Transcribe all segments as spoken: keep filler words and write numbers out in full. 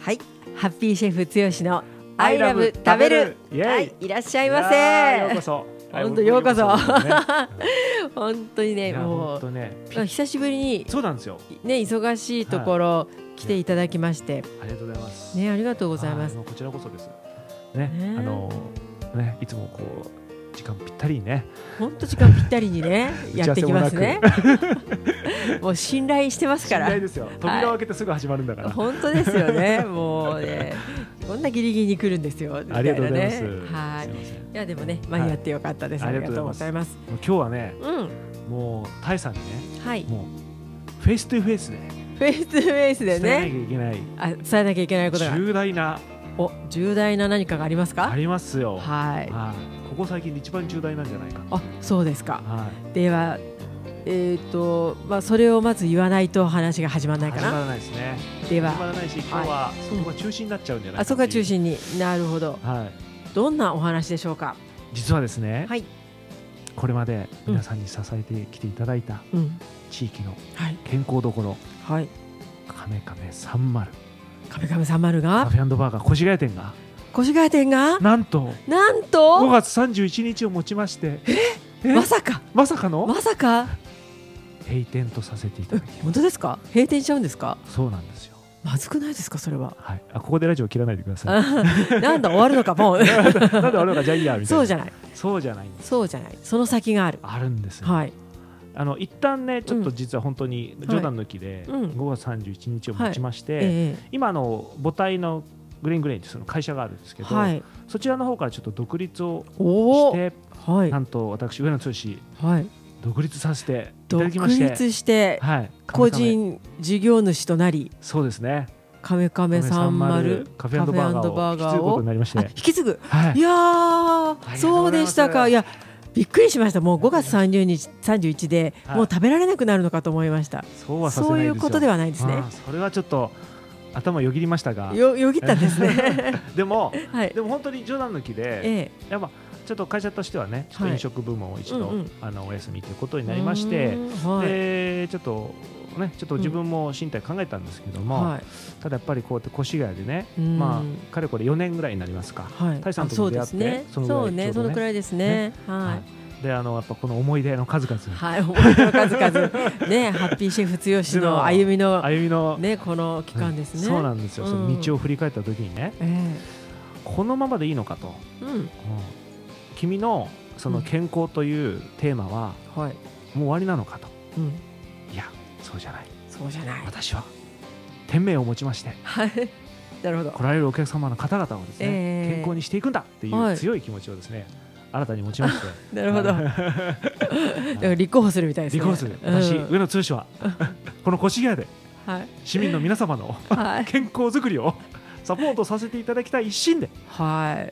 はい、ハッピーシェフつよしのアイラブ食べる、はい、いらっしゃいませ。 ようこそ。 本当ようこそ。 ね、 本当にね、もう、ね、久しぶりにそうなんですよ。 ね、忙しいところ、はい、来ていただきまして、 ありがとうございます。 ね、ありがとうございます。 こちらこそです。ね、ねあのね、いつもこう時間ぴったりにね。 本当時間ぴったりにねやってきますね。もう信頼してますから。 信頼ですよ。扉を開けてすぐ始まるんだから。 はい、本当ですよね。もうね、こんなギリギリに来るんですよ。 ありがとうございます。 はい。いやでもね、間に合ってよかったです。はい、ありがとうございます。 今日はね、うん、もうタイさんにね、はい、もうフェイストゥフェイスで、 フェイストゥフェイスでね、 伝えなきゃいけない、 あ、伝えなきゃいけないことが重大な、 お、重大な何かがありますか？ ありますよ。 はい。 はい。ここ最近一番重大なんじゃないか。 あ、そうですか。 はい。 では。えーとまあ、それをまず言わないと話が始まらないかな。 始まらないですね。 では始まらないし、今日はそこが中心になっちゃうんじゃないか、うん、 あそこが中心になるほど、はい、どんなお話でしょうか。 実はですね、はい、これまで皆さんに支えてきていただいた地域の健康どころ、はい、カメカメさんじゅうカメカメさんじゅうがカフェ&バーガー越谷店が越谷店がなんとなんとごがつさんじゅういちにちをもちまして、 えまさかまさかのまさか閉店とさせていただきます。 本当ですか？閉店しちゃうんですか？ そうなんですよ。 まずくないですかそれは。 はい。あ、ここでラジオ切らないでください。 なんだ終わるのかもう。 なんで終わるのかじゃあいいやみたいな。 そうじゃない。 そうじゃないんです。 そうじゃない。その先がある。 あるんですよ。 はい。 あの一旦ねちょっと実は本当に冗談抜きでごがつさんじゅういちにちをもちまして、はいえー、今の母体のグレイングレインってその会社があるんですけど、はい、そちらの方からちょっと独立をして、はい、なんと私上野剛、はい、独立させていただきまして、 独立して、はい、個人事業主となり、 そうですね。 カメカメさんじゅうカフェ&バーガーを引き継ぐことになりまして、 引き継ぐ、はい、いやーそうでしたか。いやびっくりしました。もうごがつさんじゅうにちさんじゅういちで、はい、もう食べられなくなるのかと思いました。 そうはさせないですよ。 そういうことではないですね。 それはちょっと頭よぎりましたが、 よよぎったんですね。 でも、はい、でも本当に冗談抜きで、ええ、やっぱちょっと会社としてはね、ちょっと飲食部門を一度、はいうんうん、あのお休みということになりまして、はい、でちょっとね、ちょっと自分も身体考えたんですけども、うんはい、ただやっぱりこうやって越谷でね、まあかれこれよねんぐらいになりますか。はい、タイさんとも出会って、ね、 そのぐらい、そうね、そのくらいですね。ねはい。はいであのやっぱこの思い出の数々、 はい、思い出の数々ね、ハッピーシェフつよしの歩みの歩みのねこの期間ですね。 そうなんですよ。うん、その道を振り返った時にね、えー、このままでいいのかと、うんうん、君のその健康というテーマは、うん、もう終わりなのかと、うん、いやそうじゃない、 そうじゃない。 私は天命を持ちまして、 はい、なるほど。 来られるお客様の方々をですね、えー、健康にしていくんだっていう強い気持ちをですね。はい新たに持ちましてなるほどだから立候補するみたいですね。 立候補する私、うん、上野剛はこの越谷で市民の皆様の、はい、健康づくりをサポートさせていただきたい一心で、はい、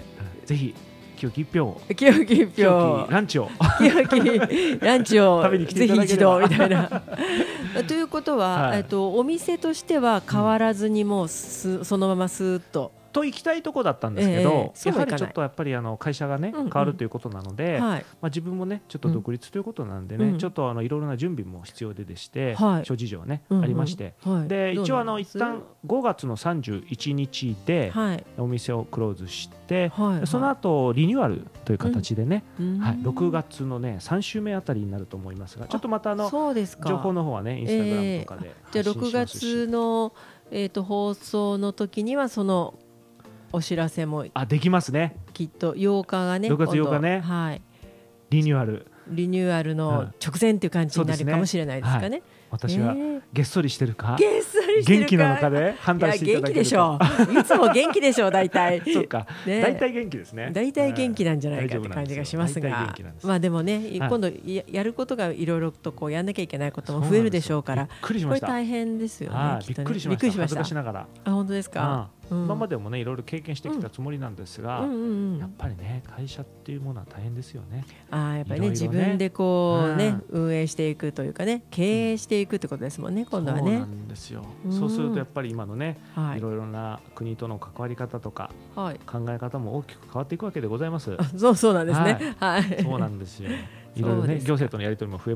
ぜひ清き一票を清き一票ランチを清きランチを食べに来ていただければぜひ一度みたいなということは、はい、えっと、お店としては変わらずにもうす、うん、そのままスーッとと行きたいところだったんですけど、えー、やはりちょっとやっぱりあの会社がね、うんうん、変わるということなので、はい、まあ、自分もねちょっと独立ということなんでね、うん、ちょっとあのいろいろな準備も必要ででして、はい、諸事情はね、うんうん、ありまして、はい、で一応あの一旦ごがつのさんじゅういちにちでお店をクローズして、はい、その後リニューアルという形でね、うんはい、ろくがつのねさん週目あたりになると思いますが、ちょっとまたあの情報の方はねインスタグラムとかで発信しますし、えー、じゃあろくがつの、えー、と放送の時にはそのお知らせもあできますね。 きっとようかがね、 ろくがつようかね、はい、リニューアルリニューアルの直前っていう感じになるかもしれないですかね。はい、 私はげっそりしてるか、 げっそりしてるか元気なのかで判断していただけると。いや元気でしょう。いつも元気でしょう大体。 そうか。ね、大体元気ですね。 大体元気なんじゃないかって感じがしますが、まあでもね、はい、今度 や, やることがいろいろとこうやんなきゃいけないことも増えるでしょうから、これ大変ですよね。 びっくりしました。びっくりしました。恥ずかしながら。 あ本当ですか。 うん、今までもねいろいろ経験してきたつもりなんですが、うんうんうんうん、やっぱりね会社っていうものは大変ですよね。 あやっぱりね、いろいろね自分でこうね、うん、運営していくというかね経営していくってことですもんね、うん、今度はね。 そうなんですよ、うん、そうするとやっぱり今のね、はい、いろいろな国との関わり方とか、はい、考え方も大きく変わっていくわけでございます。 そうそうなんですね。はい、 はい、そうなんですよ。いろいろね行政とのやり取りも増え